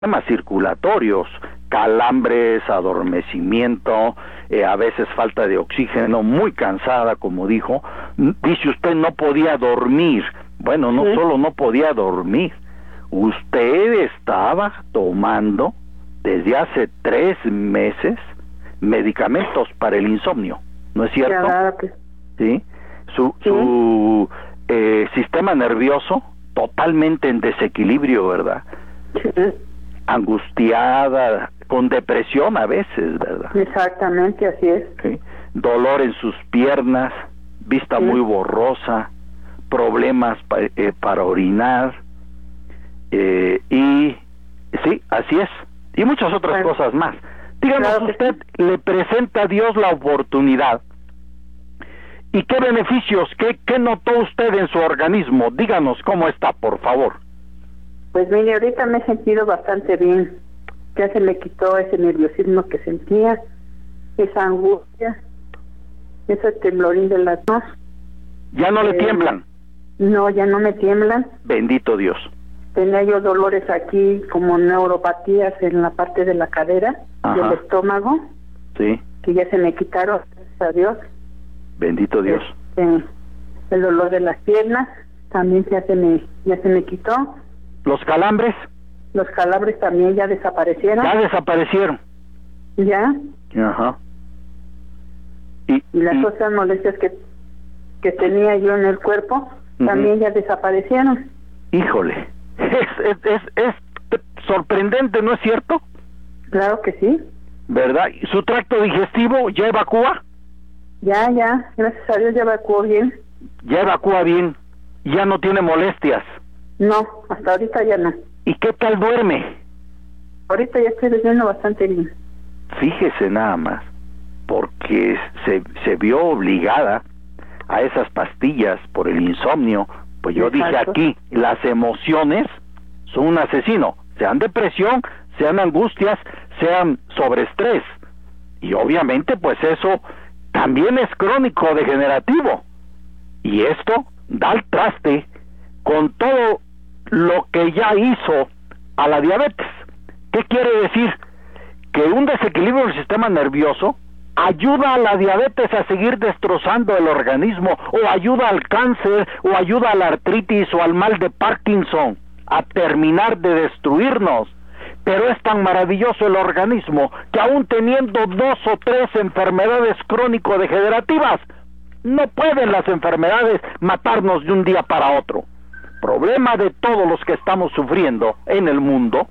sistemas circulatorios, calambres, adormecimiento, a veces falta de oxígeno, muy cansada, como dijo. Dice usted no podía dormir. Bueno, no solo no podía dormir, usted estaba tomando desde hace 3 meses medicamentos para el insomnio, ¿no es cierto? Claro que... ¿Sí? Su sistema nervioso totalmente en desequilibrio, ¿verdad? Sí. Angustiada, con depresión a veces, ¿verdad? Exactamente, así es. ¿Sí? Dolor en sus piernas, vista muy borrosa, problemas para orinar, y sí, así es, y muchas otras cosas más. Díganos, claro usted le presenta a Dios la oportunidad, ¿y qué beneficios, qué notó usted en su organismo? Díganos cómo está, por favor. Pues mire, ahorita me he sentido bastante bien. Ya se me quitó ese nerviosismo que sentía, esa angustia, ese temblorín de las manos. ¿Ya no le tiemblan? No, ya no me tiemblan. Bendito Dios. Tenía yo dolores aquí, como neuropatías en la parte de la cadera, del estómago. Sí. Que ya se me quitaron, gracias a Dios. Bendito Dios. El dolor de las piernas también ya se me quitó. ¿Los calambres? Los calambres también ya desaparecieron. Ya desaparecieron. Ya. Ajá. Y las otras molestias que tenía yo en el cuerpo también ya desaparecieron. Híjole, es sorprendente, ¿no es cierto? Claro que sí. ¿Verdad? ¿Su tracto digestivo ya evacúa? Ya, gracias a Dios ya evacuó bien. Ya evacúa bien, ya no tiene molestias. No, hasta ahorita ya no. ¿Y qué tal duerme? Ahorita ya estoy durmiendo bastante bien. Fíjese nada más, porque se vio obligada a esas pastillas por el insomnio. Pues yo dije aquí, las emociones son un asesino, sean depresión, sean angustias, sean sobreestrés. Y obviamente pues eso también es crónico degenerativo. Y esto da al traste con todo lo que ya hizo a la diabetes. ¿Qué quiere decir? Que un desequilibrio del sistema nervioso ayuda a la diabetes a seguir destrozando el organismo, o ayuda al cáncer, o ayuda a la artritis o al mal de Parkinson a terminar de destruirnos. Pero es tan maravilloso el organismo que aún teniendo 2 o 3 enfermedades crónico-degenerativas, no pueden las enfermedades matarnos de un día para otro. Problema de todos los que estamos sufriendo en el mundo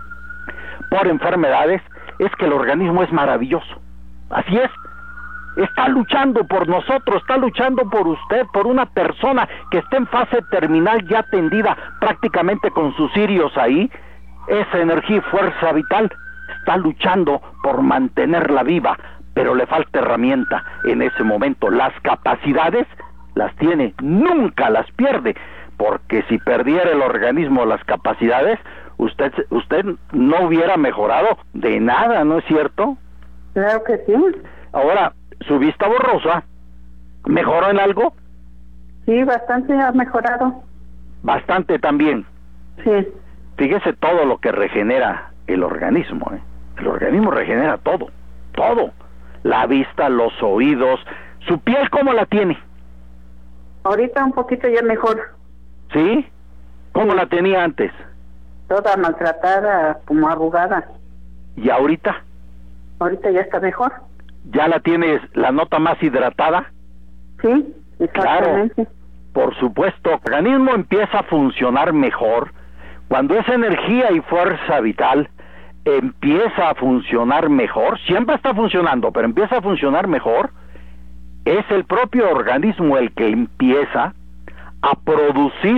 por enfermedades es que el organismo es maravilloso. Así es, está luchando por nosotros, está luchando por usted, por una persona que está en fase terminal ya atendida prácticamente con sus cirios ahí. Esa energía y fuerza vital está luchando por mantenerla viva, pero le falta herramienta en ese momento. Las capacidades las tiene, nunca las pierde, porque si perdiera el organismo las capacidades, usted no hubiera mejorado de nada, ¿no es cierto? Claro que sí. Ahora, ¿su vista borrosa mejoró en algo? Sí, bastante ha mejorado. Bastante también. Sí. Fíjese todo lo que regenera el organismo, ¿eh? El organismo regenera todo, todo. La vista, los oídos. ¿Su piel cómo la tiene? Ahorita un poquito ya mejor. ¿Sí? ¿Cómo la tenía antes? Toda maltratada, como arrugada. ¿Y ahorita? Ahorita ya está mejor. ¿Ya la tienes, la nota más hidratada? Sí, exactamente. Claro, por supuesto. El organismo empieza a funcionar mejor cuando esa energía y fuerza vital empieza a funcionar mejor. Siempre está funcionando, pero empieza a funcionar mejor. Es el propio organismo el que empieza a producir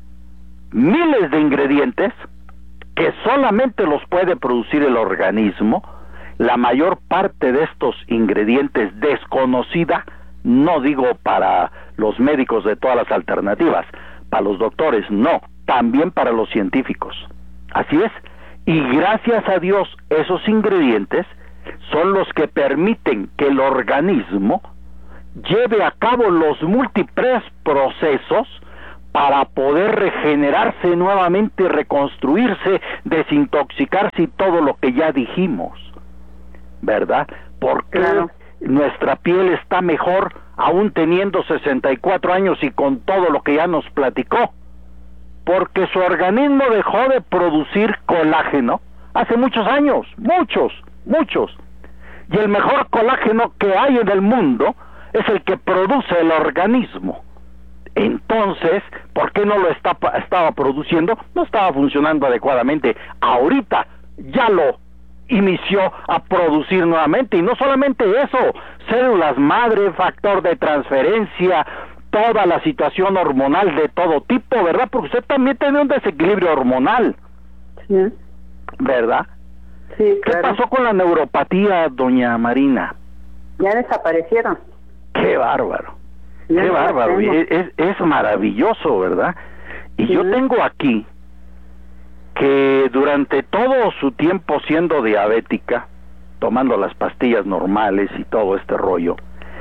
miles de ingredientes que solamente los puede producir el organismo. La mayor parte de estos ingredientes desconocida, no digo para los médicos de todas las alternativas, para los doctores no, también para los científicos. Así es, y gracias a Dios esos ingredientes son los que permiten que el organismo lleve a cabo los múltiples procesos para poder regenerarse nuevamente, reconstruirse, desintoxicarse y todo lo que ya dijimos, ¿verdad? Porque nuestra piel está mejor aún teniendo 64 años y con todo lo que ya nos platicó, porque su organismo dejó de producir colágeno hace muchos años, muchos, y el mejor colágeno que hay en el mundo es el que produce el organismo. Entonces, ¿por qué no lo estaba produciendo? No estaba funcionando adecuadamente. Ahorita ya lo inició a producir nuevamente, y no solamente eso, células madre, factor de transferencia, toda la situación hormonal de todo tipo, ¿verdad? Porque usted también tiene un desequilibrio hormonal, sí, ¿verdad? Sí, claro. ¿Qué pasó con la neuropatía, doña Marina? Ya desaparecieron. ¡Qué bárbaro! Ya ¡Qué bárbaro! Es maravilloso, ¿verdad? Y yo tengo aquí que durante todo su tiempo siendo diabética, tomando las pastillas normales y todo este rollo,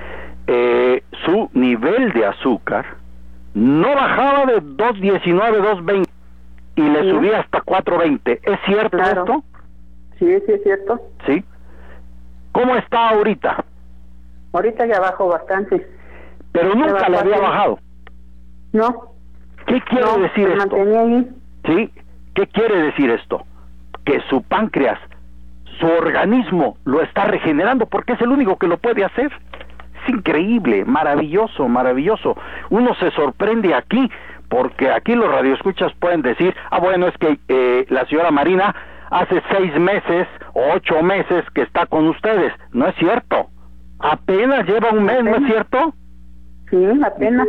su nivel de azúcar no bajaba de 219, 220 y le subía hasta 420. ¿Es cierto esto? Sí, sí es cierto. ¿Sí? ¿Cómo está ahorita? Ahorita ya bajó bastante. Pero nunca le había bajado. No. ¿Qué quiere decir esto? Mantenía ahí. ¿Sí? ¿Qué quiere decir esto? Que su páncreas, su organismo lo está regenerando porque es el único que lo puede hacer. Es increíble, maravilloso, maravilloso. Uno se sorprende aquí, porque aquí los radioescuchas pueden decir, bueno, es que la señora Marina hace 6 meses o 8 meses que está con ustedes. No es cierto. Apenas lleva un mes, ¿no es cierto? Sí, apenas.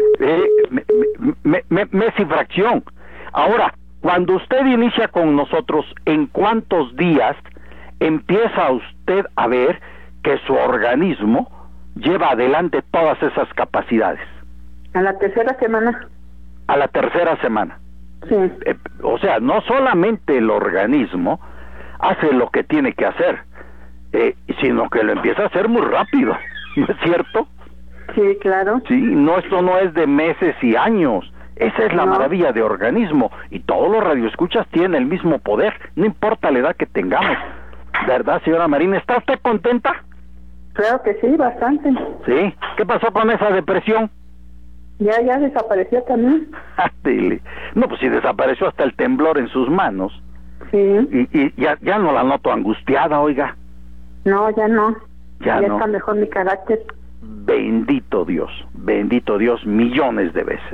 Mes y fracción. Ahora, cuando usted inicia con nosotros, ¿en cuántos días empieza usted a ver que su organismo lleva adelante todas esas capacidades? A la 3ª semana. A la 3ª semana. Sí. O sea, no solamente el organismo hace lo que tiene que hacer, sino que lo empieza a hacer muy rápido, ¿no es cierto? Sí, claro. Sí, no, esto no es de meses y años. Esa es la maravilla de organismo, y todos los radioescuchas tienen el mismo poder, no importa la edad que tengamos. ¿Verdad, señora Marina? ¿Está usted contenta? Claro que sí, bastante. Sí. ¿Qué pasó con esa depresión? Ya desapareció también. No, pues si desapareció hasta el temblor en sus manos. Sí. Y ya no la noto angustiada, oiga. No, ya no. Ya no. Está mejor mi carácter. Bendito Dios, millones de veces.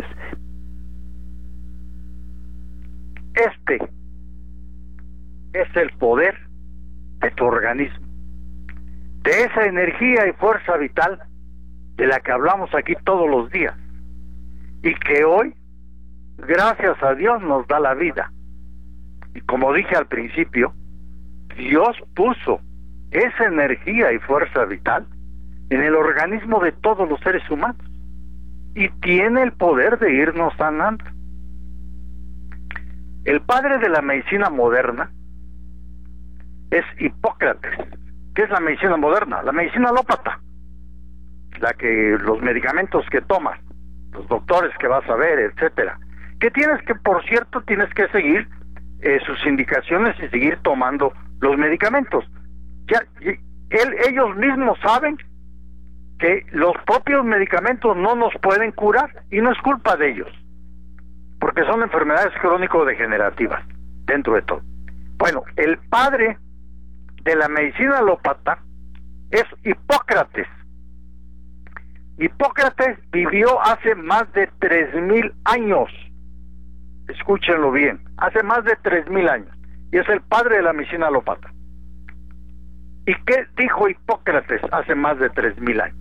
Este es el poder de tu organismo, de esa energía y fuerza vital de la que hablamos aquí todos los días, y que hoy, gracias a Dios, nos da la vida. Y como dije al principio, Dios puso esa energía y fuerza vital en el organismo de todos los seres humanos, y tiene el poder de irnos sanando. El padre de la medicina moderna es Hipócrates. ¿Qué es la medicina moderna? La medicina alópata, los medicamentos que tomas, los doctores que vas a ver, etcétera, que tienes que, por cierto, tienes que seguir sus indicaciones y seguir tomando los medicamentos. Ellos mismos saben que los propios medicamentos no nos pueden curar, y no es culpa de ellos, porque son enfermedades crónico-degenerativas dentro de todo. Bueno, el padre de la medicina alópata es Hipócrates. Hipócrates vivió hace más de 3,000 años. Escúchenlo bien, hace más de 3,000 años, y es el padre de la medicina alópata. ¿Y qué dijo Hipócrates hace más de 3,000 años?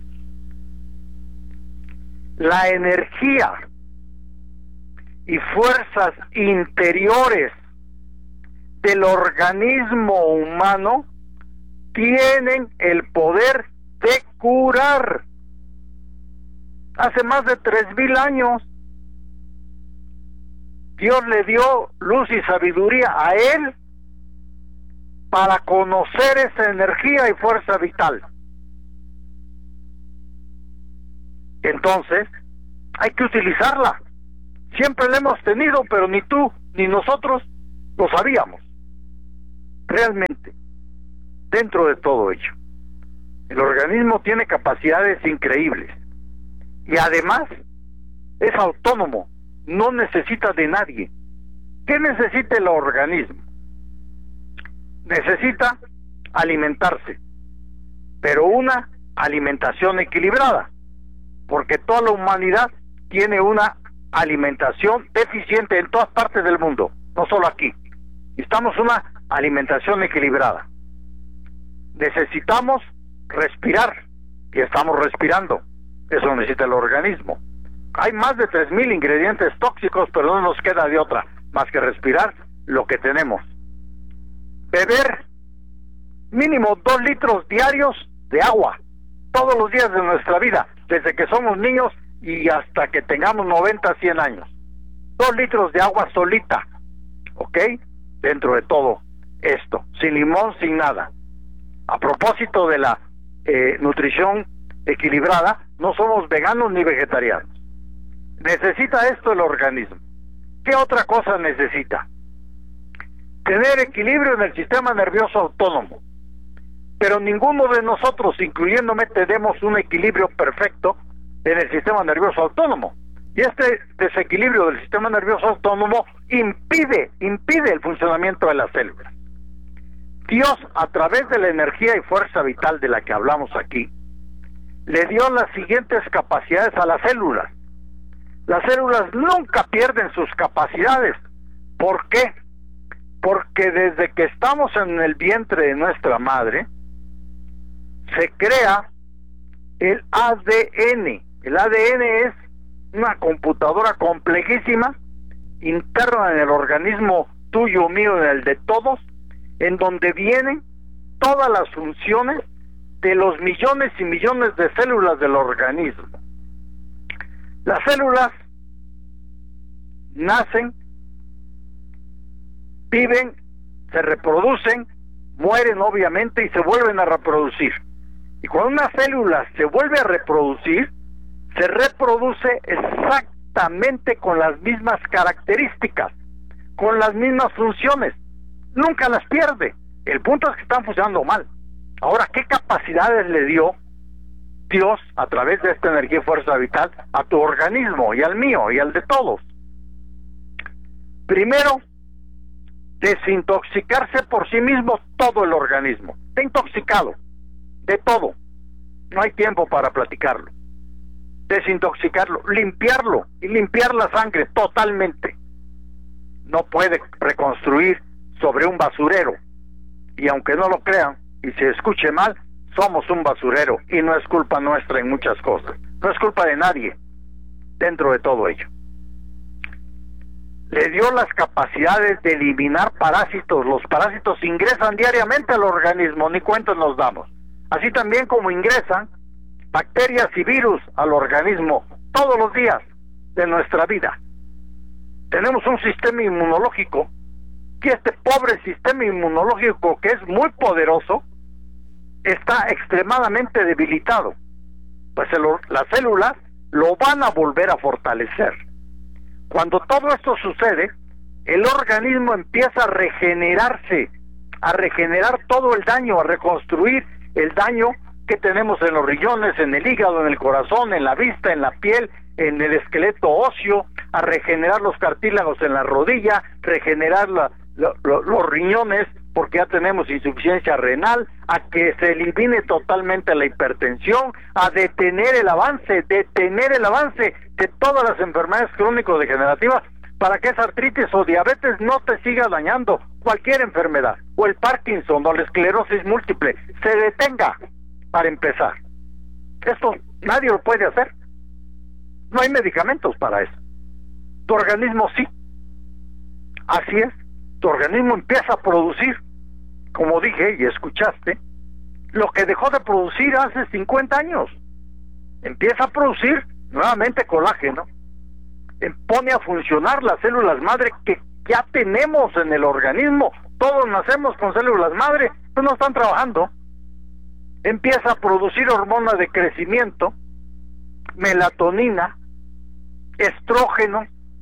La energía y fuerzas interiores del organismo humano tienen el poder de curar. Hace más de 3,000 años Dios le dio luz y sabiduría a él para conocer esa energía y fuerza vital. Entonces hay que utilizarla, Siempre la hemos tenido, pero ni tú ni nosotros lo sabíamos. Realmente, dentro de todo ello, el organismo tiene capacidades increíbles y además es autónomo, no necesita de nadie. ¿Qué necesita el organismo? Necesita alimentarse, pero una alimentación equilibrada, porque toda la humanidad tiene una alimentación deficiente en todas partes del mundo, no solo aquí. Necesitamos una alimentación equilibrada. Necesitamos respirar, y estamos respirando. Eso necesita el organismo. Hay más de 3,000 ingredientes tóxicos, pero no nos queda de otra más que respirar lo que tenemos. Beber mínimo 2 litros diarios de agua todos los días de nuestra vida, desde que somos niños y hasta que tengamos 90, 100 años. 2 litros de agua solita, ¿ok? Dentro de todo esto, sin limón, sin nada. A propósito de la nutrición equilibrada, no somos veganos ni vegetarianos. Necesita esto el organismo. ¿Qué otra cosa necesita? Tener equilibrio en el sistema nervioso autónomo. Pero ninguno de nosotros, incluyéndome, tenemos un equilibrio perfecto en el sistema nervioso autónomo. Y este desequilibrio del sistema nervioso autónomo impide el funcionamiento de las células. Dios, a través de la energía y fuerza vital de la que hablamos aquí, le dio las siguientes capacidades a las células. Las células nunca pierden sus capacidades. ¿Por qué? Porque desde que estamos en el vientre de nuestra madre, se crea el ADN. El ADN es una computadora complejísima, interna en el organismo tuyo, mío, en el de todos, en donde vienen todas las funciones de los millones y millones de células del organismo. Las células nacen, viven, se reproducen, mueren obviamente y se vuelven a reproducir. Y cuando una célula se vuelve a reproducir, se reproduce exactamente con las mismas características, con las mismas funciones. Nunca las pierde. El punto es que están funcionando mal. Ahora, ¿qué capacidades le dio Dios a través de esta energía y fuerza vital a tu organismo y al mío y al de todos? Primero, desintoxicarse por sí mismo todo el organismo. Está intoxicado de todo. No hay tiempo para platicarlo. Desintoxicarlo, limpiarlo y limpiar la sangre totalmente. No puede reconstruir sobre un basurero. Y aunque no lo crean y se escuche mal, somos un basurero y no es culpa nuestra en muchas cosas. No es culpa de nadie dentro de todo ello. Le dio las capacidades de eliminar parásitos. Los parásitos ingresan diariamente al organismo, ni cuenta nos damos. Así también como ingresan bacterias y virus al organismo todos los días de nuestra vida. Tenemos un sistema inmunológico, que este pobre sistema inmunológico, que es muy poderoso, está extremadamente debilitado. Pues las células lo van a volver a fortalecer. Cuando todo esto sucede, el organismo empieza a regenerarse, a regenerar todo el daño, a reconstruir el daño que tenemos en los riñones, en el hígado, en el corazón, en la vista, en la piel, en el esqueleto óseo, a regenerar los cartílagos en la rodilla, regenerar los riñones, porque ya tenemos insuficiencia renal, a que se elimine totalmente la hipertensión, a detener el avance de todas las enfermedades crónico-degenerativas, para que esa artritis o diabetes no te siga dañando, cualquier enfermedad, o el Parkinson o la esclerosis múltiple, se detenga para empezar. Esto nadie lo puede hacer. No hay medicamentos para eso. Tu organismo sí. Así es. Tu organismo empieza a producir, como dije y escuchaste, lo que dejó de producir hace 50 años. Empieza a producir nuevamente colágeno, pone a funcionar las células madre que ya tenemos en el organismo. Todos nacemos con células madre, pues no están trabajando. Empieza a producir hormonas de crecimiento, melatonina, estrógeno,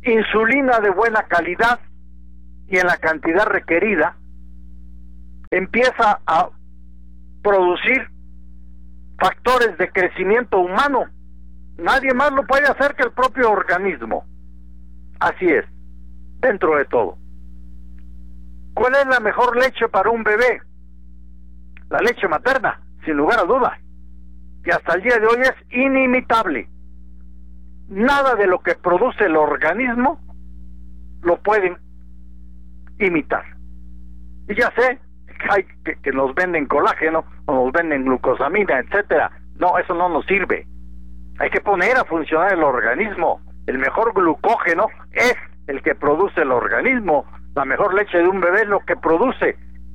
insulina de buena calidad y en la cantidad requerida, empieza a producir factores de crecimiento humano. Nadie más lo puede hacer que el propio organismo. Así es, dentro de todo. ¿Cuál es la mejor leche para un bebé? La leche materna, sin lugar a dudas, que hasta el día de hoy es inimitable. Nada de lo que produce el organismo lo pueden imitar. Y ya sé que nos venden colágeno o nos venden glucosamina, etcétera. No, eso no nos sirve. Hay que poner a funcionar el organismo. El mejor glucógeno es el que produce el organismo. La mejor leche de un bebé es lo que produce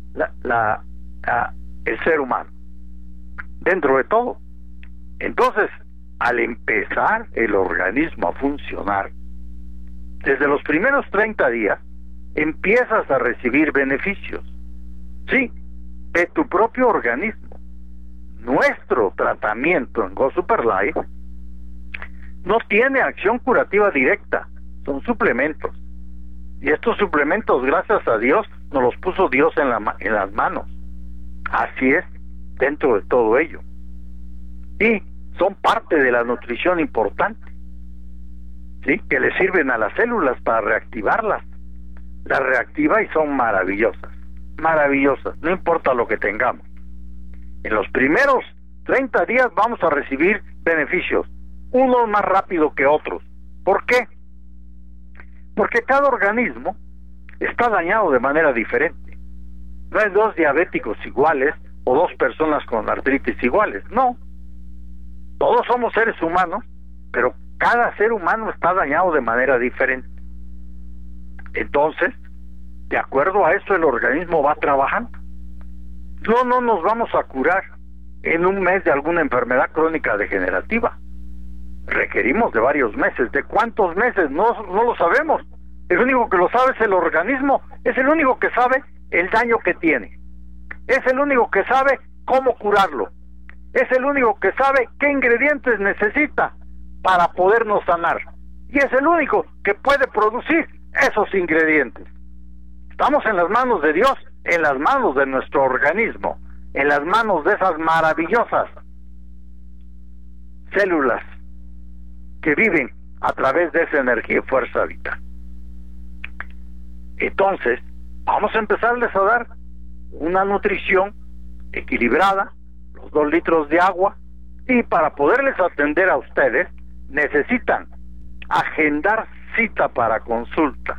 el ser humano, dentro de todo. Entonces, al empezar el organismo a funcionar, desde los primeros 30 días, empiezas a recibir beneficios. Sí, de tu propio organismo. Nuestro tratamiento en Go Super Life no tiene acción curativa directa, son suplementos. Y estos suplementos, gracias a Dios, nos los puso Dios en las manos. Así es, dentro de todo ello. Y son parte de la nutrición importante, ¿sí? Que le sirven a las células para reactivarlas. Las reactiva y son maravillosas. Maravillosas, no importa lo que tengamos. En los primeros 30 días vamos a recibir beneficios, unos más rápido que otros. ¿Por qué? Porque cada organismo está dañado de manera diferente. No hay dos diabéticos iguales o dos personas con artritis iguales, no. Todos somos seres humanos, pero cada ser humano está dañado de manera diferente. Entonces, de acuerdo a eso, el organismo va trabajando. No nos vamos a curar en un mes de alguna enfermedad crónica degenerativa. Requerimos de varios meses. ¿De cuántos meses? No lo sabemos. El único que lo sabe es el organismo. Es el único que sabe el daño que tiene. Es el único que sabe cómo curarlo. Es el único que sabe qué ingredientes necesita para podernos sanar. Y es el único que puede producir esos ingredientes. Estamos en las manos de Dios, en las manos de nuestro organismo, en las manos de esas maravillosas células que viven a través de esa energía y fuerza vital. Entonces, vamos a empezarles a dar una nutrición equilibrada, los 2 litros de agua, y para poderles atender a ustedes, necesitan agendar cita para consulta.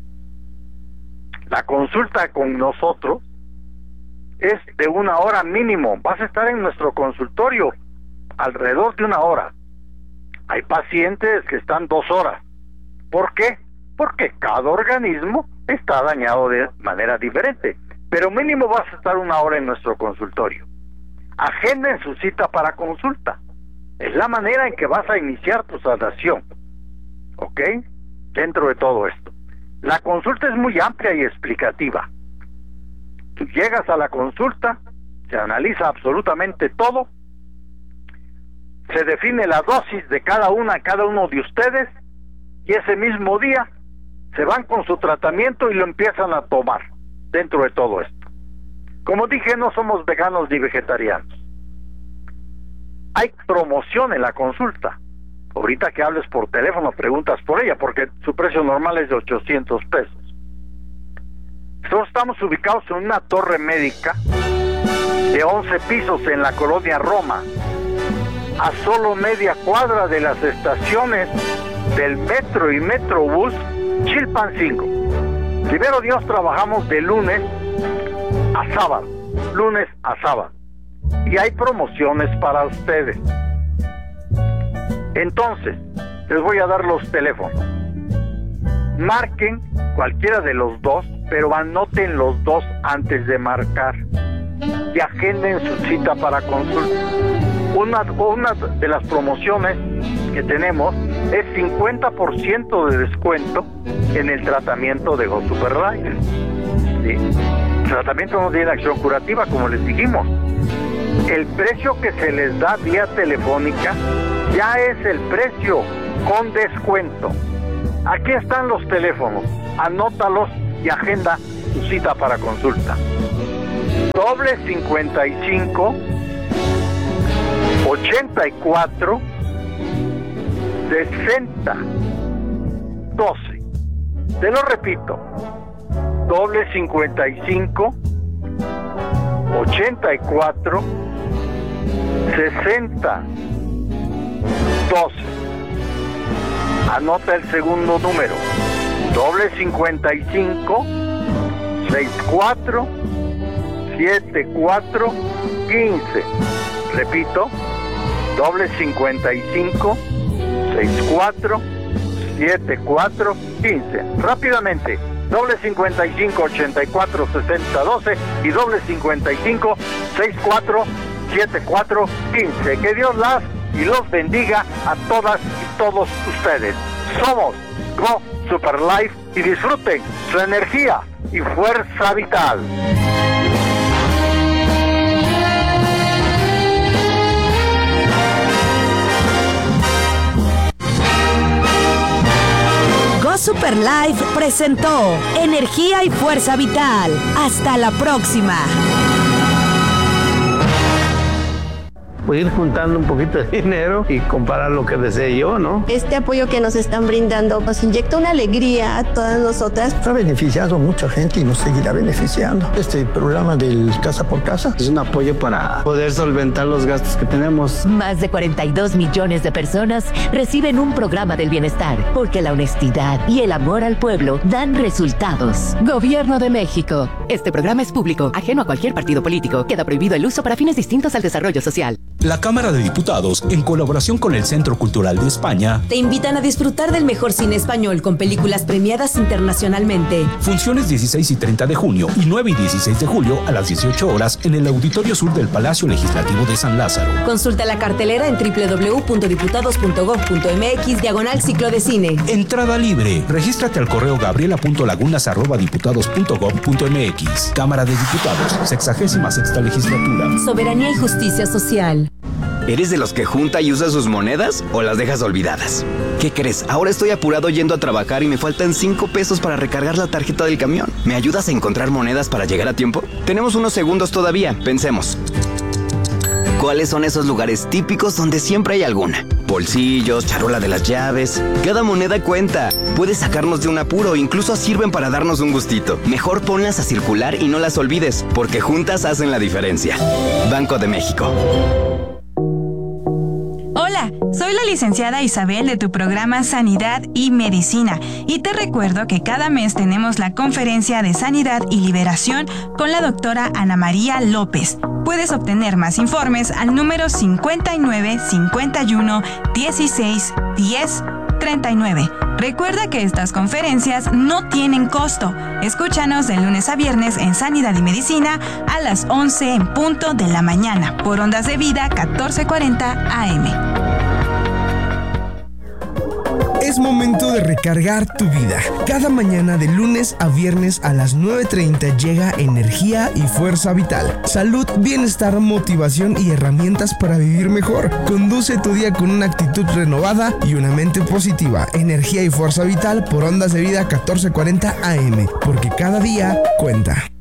La consulta con nosotros es de 1 hora mínimo. Vas a estar en nuestro consultorio alrededor de 1 hora. Hay pacientes que están 2 horas. ¿Por qué? Porque cada organismo está dañado de manera diferente. Pero mínimo vas a estar 1 hora en nuestro consultorio. Agenden su cita para consulta. Es la manera en que vas a iniciar tu sanación. ¿Ok? Dentro de todo esto. La consulta es muy amplia y explicativa. Tú llegas a la consulta, se analiza absolutamente todo, se define la dosis de cada uno de ustedes, y ese mismo día se van con su tratamiento y lo empiezan a tomar dentro de todo esto. Como dije, no somos veganos ni vegetarianos. Hay promoción en la consulta. Ahorita que hables por teléfono, preguntas por ella, porque su precio normal es de 800 pesos. Nosotros estamos ubicados en una torre médica de 11 pisos en la colonia Roma, a solo media cuadra de las estaciones del metro y Metrobús Chilpancingo. Primero Dios, trabajamos de lunes a sábado, y hay promociones para ustedes. Entonces, les voy a dar los teléfonos. Marquen cualquiera de los dos, pero anoten los dos antes de marcar y agenden su cita para consulta. Una de las promociones que tenemos es 50% de descuento en el tratamiento de Go Super Life. ¿Sí? El tratamiento no tiene acción curativa, como les dijimos. El precio que se les da vía telefónica ya es el precio con descuento. Aquí están los teléfonos, anótalos y agenda tu cita para consulta. +55 84 60 12. Te lo repito, +55 84 60 12. Anota el segundo número, +55 64 74 15. Repito, +55 64 74 15. Rápidamente, +55 84 60 12 y +55 64 74 15. Que Dios las y los bendiga a todas y todos ustedes. Somos Go Super Life y disfruten su energía y fuerza vital. Go Super Life presentó Energía y Fuerza Vital. Hasta la próxima. Voy a ir juntando un poquito de dinero y comprar lo que desee yo, ¿no? Este apoyo que nos están brindando nos inyecta una alegría a todas nosotras. Ha beneficiado a mucha gente y nos seguirá beneficiando. Este programa del Casa por Casa es un apoyo para poder solventar los gastos que tenemos. Más de 42 millones de personas reciben un programa del bienestar, porque la honestidad y el amor al pueblo dan resultados. Gobierno de México. Este programa es público, ajeno a cualquier partido político. Queda prohibido el uso para fines distintos al desarrollo social. La Cámara de Diputados, en colaboración con el Centro Cultural de España, te invitan a disfrutar del mejor cine español con películas premiadas internacionalmente. Funciones 16 y 30 de junio y 9 y 16 de julio a las 18 horas en el Auditorio Sur del Palacio Legislativo de San Lázaro. Consulta la cartelera en www.diputados.gov.mx/ciclo de cine. Entrada libre. Regístrate al correo gabriela.lagunas@diputados.gov.mx. Cámara de Diputados, 66ª legislatura. Soberanía y justicia social. ¿Eres de los que junta y usa sus monedas o las dejas olvidadas? ¿Qué crees? Ahora estoy apurado yendo a trabajar y me faltan 5 pesos para recargar la tarjeta del camión. ¿Me ayudas a encontrar monedas para llegar a tiempo? Tenemos unos segundos todavía. Pensemos. ¿Cuáles son esos lugares típicos donde siempre hay alguna? Bolsillos, charola de las llaves. Cada moneda cuenta. Puede sacarnos de un apuro, incluso sirven para darnos un gustito. Mejor ponlas a circular y no las olvides, porque juntas hacen la diferencia. Banco de México. Hola, soy la licenciada Isabel de tu programa Sanidad y Medicina y te recuerdo que cada mes tenemos la conferencia de Sanidad y Liberación con la doctora Ana María López. Puedes obtener más informes al número 59 51 16 10 39. Recuerda que estas conferencias no tienen costo. Escúchanos de lunes a viernes en Sanidad y Medicina a las 11 en punto de la mañana por Ondas de Vida 1440 AM. Es momento de recargar tu vida. Cada mañana de lunes a viernes a las 9:30 llega Energía y Fuerza Vital. Salud, bienestar, motivación y herramientas para vivir mejor. Conduce tu día con una actitud renovada y una mente positiva. Energía y Fuerza Vital por Ondas de Vida 1440 AM. Porque cada día cuenta.